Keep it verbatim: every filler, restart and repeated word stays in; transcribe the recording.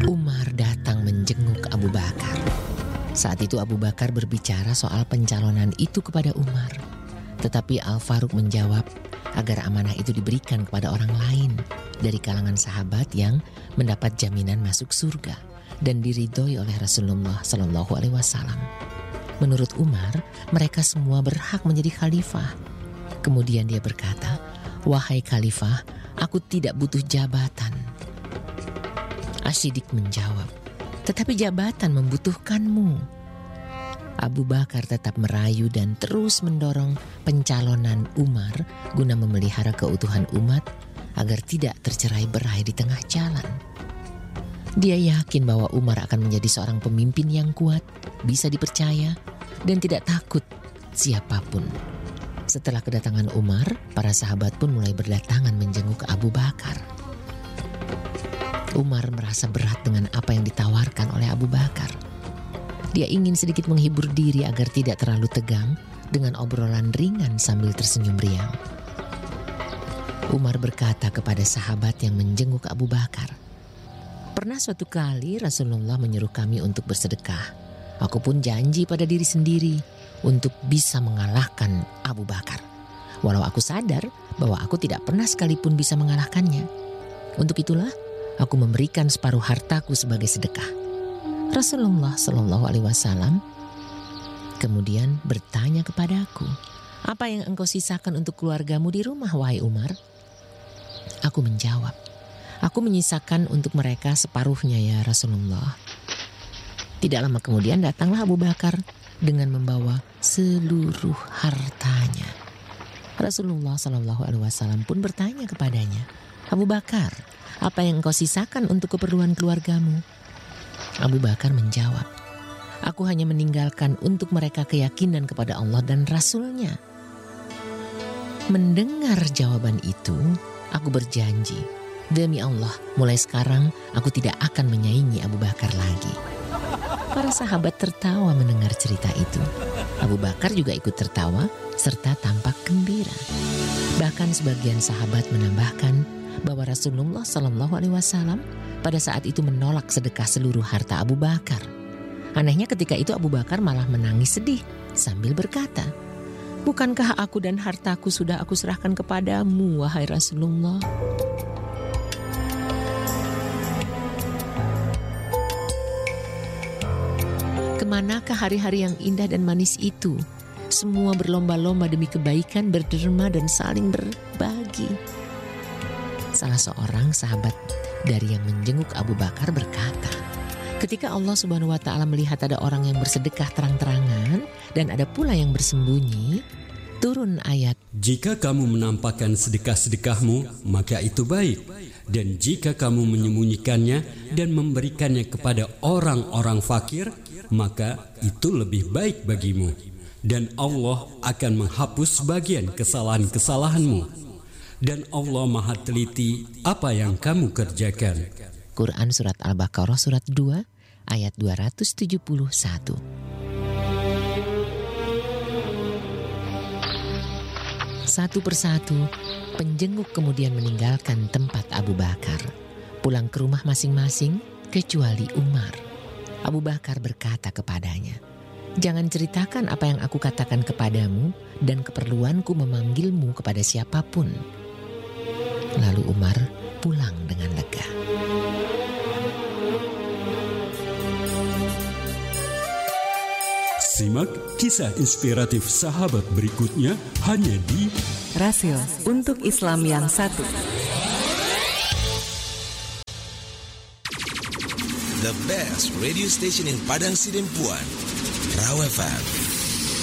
Umar datang menjenguk Abu Bakar. Saat itu Abu Bakar berbicara soal pencalonan itu kepada Umar. Tetapi Al-Faruq menjawab agar amanah itu diberikan kepada orang lain dari kalangan sahabat yang mendapat jaminan masuk surga dan diridhoi oleh Rasulullah Shallallahu Alaihi Wasallam. Menurut Umar, mereka semua berhak menjadi khalifah. Kemudian dia berkata, "Wahai khalifah, aku tidak butuh jabatan." Asy-Siddiq menjawab, "Tetapi jabatan membutuhkanmu." Abu Bakar tetap merayu dan terus mendorong pencalonan Umar guna memelihara keutuhan umat agar tidak tercerai-berai di tengah jalan. Dia yakin bahwa Umar akan menjadi seorang pemimpin yang kuat, bisa dipercaya, dan tidak takut siapapun. Setelah kedatangan Umar, para sahabat pun mulai berdatangan menjenguk Abu Bakar. Umar merasa berat dengan apa yang ditawarkan oleh Abu Bakar. Dia ingin sedikit menghibur diri agar tidak terlalu tegang dengan obrolan ringan sambil tersenyum riang. Umar berkata kepada sahabat yang menjenguk Abu Bakar, "Pernah suatu kali Rasulullah menyuruh kami untuk bersedekah. Aku pun janji pada diri sendiri untuk bisa mengalahkan Abu Bakar. Walau aku sadar bahwa aku tidak pernah sekalipun bisa mengalahkannya. Untuk itulah aku memberikan separuh hartaku sebagai sedekah." Rasulullah Shallallahu Alaihi Wasallam kemudian bertanya kepadaku, "Apa yang engkau sisakan untuk keluargamu di rumah, wahai Umar?" Aku menjawab, "Aku menyisakan untuk mereka separuhnya ya Rasulullah." Tidak lama kemudian datanglah Abu Bakar dengan membawa seluruh hartanya. Rasulullah Shallallahu Alaihi Wasallam pun bertanya kepadanya, "Abu Bakar, apa yang engkau sisakan untuk keperluan keluargamu?" Abu Bakar menjawab, "Aku hanya meninggalkan untuk mereka keyakinan kepada Allah dan Rasul-Nya." Mendengar jawaban itu, aku berjanji, demi Allah, mulai sekarang aku tidak akan menyaingi Abu Bakar lagi. Para sahabat tertawa mendengar cerita itu. Abu Bakar juga ikut tertawa serta tampak gembira. Bahkan sebagian sahabat menambahkan bahwa Rasulullah Shallallahu Alaihi Wasallam pada saat itu menolak sedekah seluruh harta Abu Bakar. Anehnya ketika itu Abu Bakar malah menangis sedih sambil berkata, "Bukankah aku dan hartaku sudah aku serahkan kepadamu, wahai Rasulullah?" Kemanakah hari-hari yang indah dan manis itu? Semua berlomba-lomba demi kebaikan, berderma dan saling berbagi. Salah seorang sahabat dari yang menjenguk Abu Bakar berkata, ketika Allah Subhanahu wa Ta'ala melihat ada orang yang bersedekah terang-terangan dan ada pula yang bersembunyi, turun ayat, "Jika kamu menampakkan sedekah-sedekahmu, maka itu baik. Dan jika kamu menyembunyikannya dan memberikannya kepada orang-orang fakir, maka itu lebih baik bagimu. Dan Allah akan menghapus sebagian kesalahan-kesalahanmu. Dan Allah Maha teliti apa yang kamu kerjakan." Quran Surat Al-Baqarah Surat dua ayat dua ratus tujuh puluh satu. Satu persatu, penjenguk kemudian meninggalkan tempat Abu Bakar, pulang ke rumah masing-masing kecuali Umar. Abu Bakar berkata kepadanya, "Jangan ceritakan apa yang aku katakan kepadamu dan keperluanku memanggilmu kepada siapapun." Lalu Umar pulang dengan lega. Simak kisah inspiratif sahabat berikutnya hanya di Rasil untuk Islam yang satu. The best radio station in Padang Sidempuan, Raw F M.